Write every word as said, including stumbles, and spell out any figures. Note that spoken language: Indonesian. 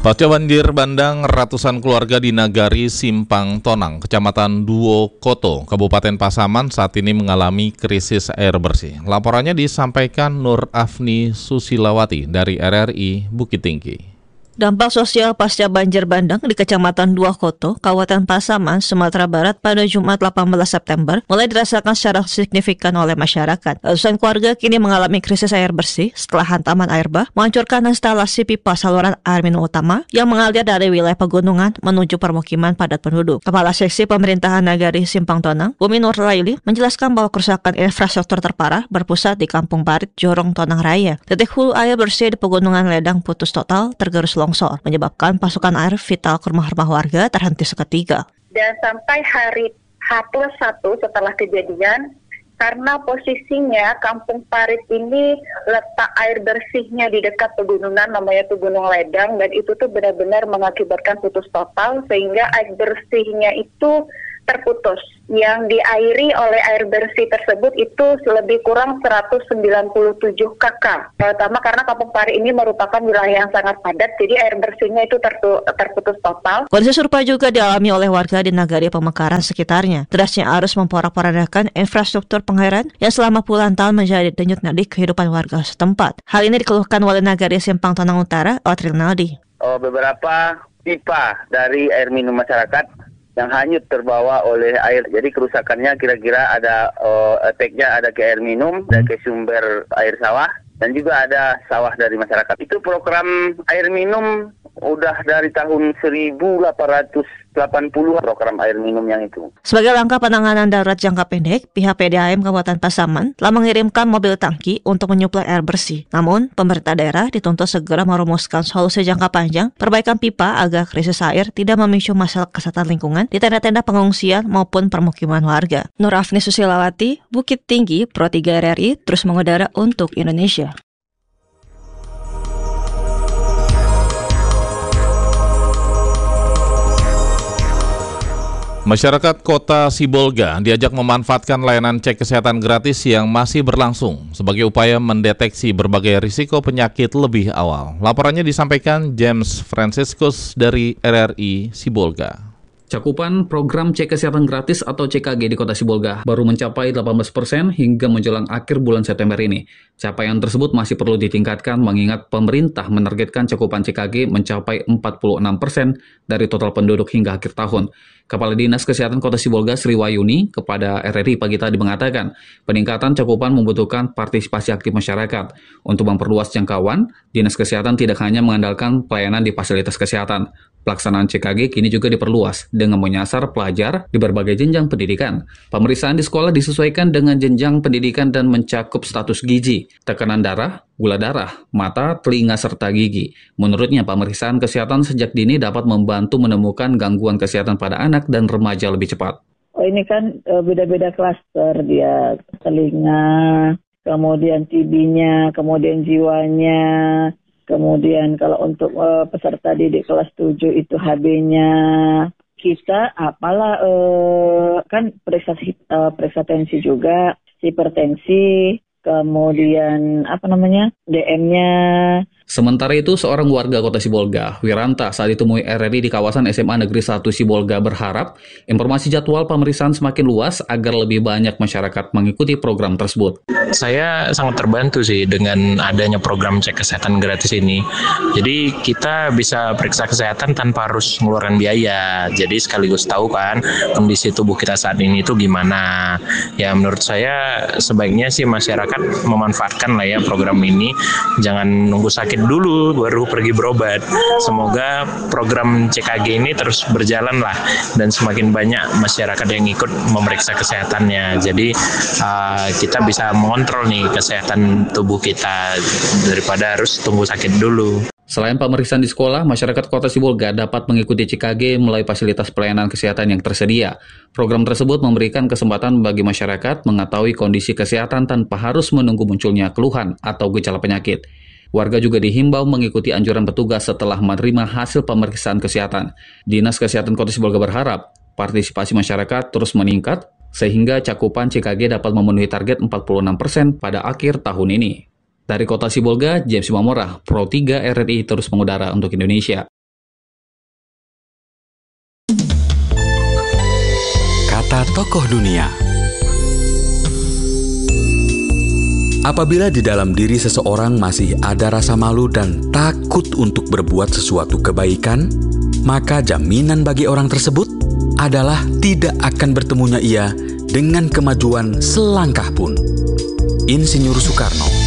Pasca banjir bandang, ratusan keluarga di Nagari Simpang Tonang, Kecamatan Duokoto, Kabupaten Pasaman saat ini mengalami krisis air bersih. Laporannya disampaikan Nur Afni Susilawati dari R R I Bukit Tinggi. Dampak sosial pasca banjir bandang di Kecamatan Duokoto, Kabupaten Pasaman, Sumatera Barat pada Jumat delapan belas September mulai dirasakan secara signifikan oleh masyarakat. Ratusan keluarga kini mengalami krisis air bersih setelah hantaman air bah menghancurkan instalasi pipa saluran air minum utama yang mengalir dari wilayah pegunungan menuju permukiman padat penduduk. Kepala Seksi Pemerintahan Nagari Simpang Tonang, Bumi Nur Laili, menjelaskan bahwa kerusakan infrastruktur terparah berpusat di Kampung Parit, Jorong Tonang Raya. Titik hulu air bersih di Pegunungan Ledang putus total, tergerus longsor, menyebabkan pasokan air vital ke rumah-rumah warga terhenti seketika. Dan sampai hari H plus satu setelah kejadian, karena posisinya Kampung Parit ini letak air bersihnya di dekat pegunungan namanya Gunung Ledang, dan itu tuh benar-benar mengakibatkan putus total sehingga air bersihnya itu terputus. Yang diairi oleh air bersih tersebut itu lebih kurang seratus sembilan puluh tujuh kakak. Terutama karena Kampung Parit ini merupakan wilayah yang sangat padat, jadi air bersihnya itu tertu- terputus total. Kondisi serupa juga dialami oleh warga di Nagari Pemekaran sekitarnya. Derasnya arus memporak-porandakan infrastruktur pengairan yang selama puluhan tahun menjadi denyut nadi kehidupan warga setempat. Hal ini dikeluhkan oleh Nagari Simpang Tonang Utara, Otril Naldi. Oh, beberapa pipa dari air minum masyarakat yang hanyut terbawa oleh air. Jadi kerusakannya kira-kira ada uh, efeknya ada ke air minum, ada ke sumber air sawah, dan juga ada sawah dari masyarakat. Itu program air minum udah dari tahun seribu delapan ratus delapan puluh program air minum yang itu. Sebagai langkah penanganan darurat jangka pendek, pihak P D A M Kabupaten Pasaman telah mengirimkan mobil tangki untuk menyuplai air bersih. Namun, pemerintah daerah dituntut segera merumuskan solusi jangka panjang, perbaikan pipa agar krisis air tidak memicu masalah kesehatan lingkungan di tenda-tenda pengungsian maupun permukiman warga. Nur Afni Susilawati, Bukit Tinggi, Pro tiga R R I, terus mengudara untuk Indonesia. Masyarakat Kota Sibolga diajak memanfaatkan layanan cek kesehatan gratis yang masih berlangsung sebagai upaya mendeteksi berbagai risiko penyakit lebih awal. Laporannya disampaikan James Franciscus dari R R I Sibolga. Cakupan program cek kesehatan gratis atau C K G di Kota Sibolga baru mencapai delapan belas persen hingga menjelang akhir bulan September ini. Capaian tersebut masih perlu ditingkatkan mengingat pemerintah menargetkan cakupan C K G mencapai empat puluh enam persen dari total penduduk hingga akhir tahun. Kepala Dinas Kesehatan Kota Sibolga Sri Wayuni kepada R R I pagi tadi mengatakan, peningkatan cakupan membutuhkan partisipasi aktif masyarakat. Untuk memperluas jangkauan, Dinas Kesehatan tidak hanya mengandalkan pelayanan di fasilitas kesehatan. Pelaksanaan C K G kini juga diperluas dengan menyasar pelajar di berbagai jenjang pendidikan. Pemeriksaan di sekolah disesuaikan dengan jenjang pendidikan dan mencakup status gizi, tekanan darah, gula darah, mata, telinga, serta gigi. Menurutnya, pemeriksaan kesehatan sejak dini dapat membantu menemukan gangguan kesehatan pada anak dan remaja lebih cepat. Oh, ini kan e, beda-beda klaster dia, telinga, kemudian T B-nya, kemudian jiwanya. Kemudian kalau untuk uh, peserta didik kelas tujuh itu H B-nya kita apalah uh, kan periksa uh, periksa tensi juga, hipertensi, kemudian apa namanya D M-nya. Sementara itu, seorang warga Kota Sibolga, Wiranta, saat ditemui R R I di kawasan S M A Negeri satu Sibolga berharap informasi jadwal pemeriksaan semakin luas agar lebih banyak masyarakat mengikuti program tersebut. Saya sangat terbantu sih dengan adanya program cek kesehatan gratis ini. Jadi kita bisa periksa kesehatan tanpa harus mengeluarkan biaya. Jadi sekaligus tahu kan kondisi tubuh kita saat ini itu gimana. Ya menurut saya sebaiknya sih masyarakat memanfaatkan lah ya program ini. Jangan nunggu sakit dulu baru pergi berobat. Semoga program C K G ini terus berjalan lah dan semakin banyak masyarakat yang ikut memeriksa kesehatannya. Jadi uh, kita bisa mengontrol nih kesehatan tubuh kita daripada harus tunggu sakit dulu. Selain pemeriksaan di sekolah, masyarakat Kota Sibolga dapat mengikuti C K G melalui fasilitas pelayanan kesehatan yang tersedia. Program tersebut memberikan kesempatan bagi masyarakat mengetahui kondisi kesehatan tanpa harus menunggu munculnya keluhan atau gejala penyakit. Warga juga dihimbau mengikuti anjuran petugas setelah menerima hasil pemeriksaan kesehatan. Dinas Kesehatan Kota Sibolga berharap partisipasi masyarakat terus meningkat sehingga cakupan C K G dapat memenuhi target empat puluh enam persen pada akhir tahun ini. Dari Kota Sibolga, James Mamora, Pro tiga R R I terus mengudara untuk Indonesia. tokoh dunia. Apabila di dalam diri seseorang masih ada rasa malu dan takut untuk berbuat sesuatu kebaikan, maka jaminan bagi orang tersebut adalah tidak akan bertemunya ia dengan kemajuan selangkah pun. Insinyur Soekarno.